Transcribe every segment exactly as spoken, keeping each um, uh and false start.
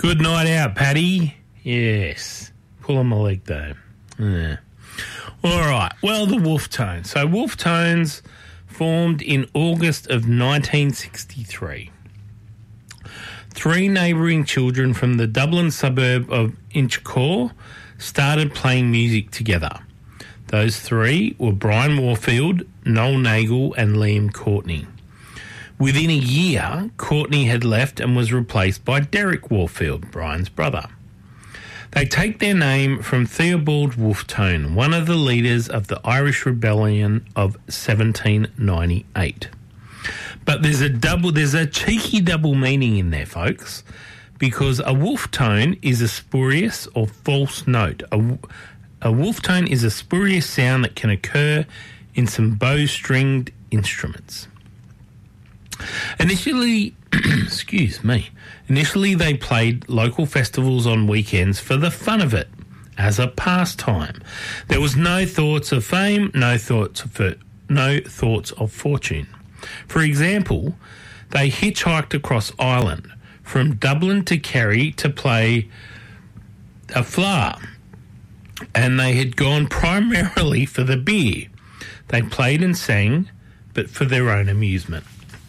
Good night out, Paddy. Yes. Pull on my leg, though. Yeah. All right. Well, the Wolf Tones. So Wolf Tones formed in August of nineteen sixty-three. Three neighbouring children from the Dublin suburb of Inchicore started playing music together. Those three were Brian Warfield, Noel Nagel and Liam Courtney. Within a year, Courtney had left and was replaced by Derek Warfield, Brian's brother. They take their name from Theobald Wolftone, one of the leaders of the Irish Rebellion of seventeen ninety-eight. But there's a double, there's a cheeky double meaning in there, folks, because a wolf tone is a spurious or false note. A, a wolf tone is a spurious sound that can occur in some bow-stringed instruments. Initially, excuse me, initially they played local festivals on weekends for the fun of it, as a pastime. There was no thoughts of fame, no thoughts of, no thoughts of fortune. For example, they hitchhiked across Ireland from Dublin to Kerry to play a Fleadh, and they had gone primarily for the beer. They played and sang, but for their own amusement.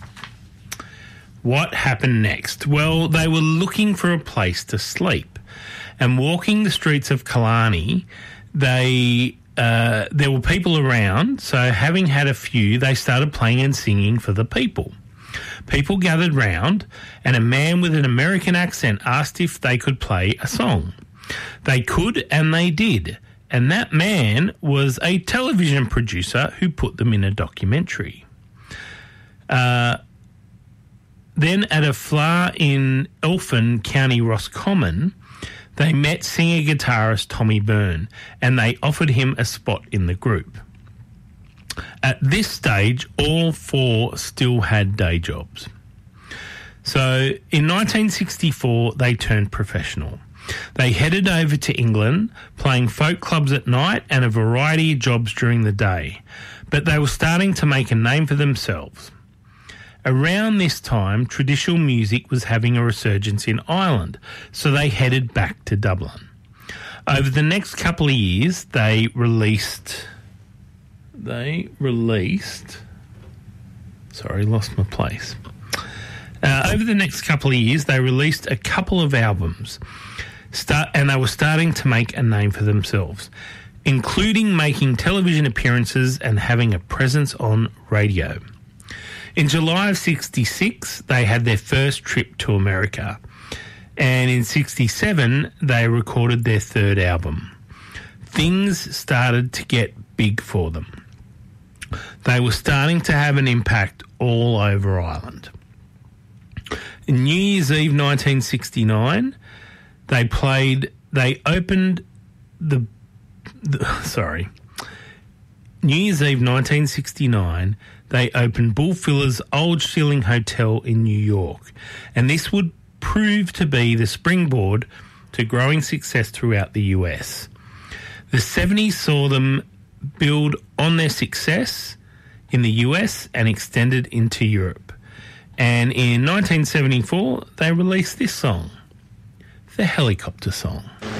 What happened next? Well, they were looking for a place to sleep, and walking the streets of Killarney, they... Uh, there were people around, so having had a few, they started playing and singing for the people. People gathered round, and a man with an American accent asked if they could play a song. They could, and they did, and that man was a television producer who put them in a documentary. Uh, then at a Fleadh in Elphin, County Roscommon, they met singer-guitarist Tommy Byrne, and they offered him a spot in the group. At this stage, all four still had day jobs. So in nineteen sixty-four, they turned professional. They headed over to England, playing folk clubs at night and a variety of jobs during the day. But they were starting to make a name for themselves. Around this time, traditional music was having a resurgence in Ireland, so they headed back to Dublin. Over the next couple of years, they released... They released... Sorry, lost my place. Uh, over the next couple of years, they released a couple of albums, start, and they were starting to make a name for themselves, including making television appearances and having a presence on radio. In July of sixty-six, they had their first trip to America, and in sixty-seven, they recorded their third album. Things started to get big for them. They were starting to have an impact all over Ireland. In New Year's Eve nineteen sixty-nine, they played, they opened the, the sorry, New Year's Eve nineteen sixty-nine, they opened Bull Filler's Old Shilling Hotel in New York, and this would prove to be the springboard to growing success throughout the U S. The seventies saw them build on their success in the U S and extended into Europe. And in nineteen seventy-four, they released this song, the Helicopter Song.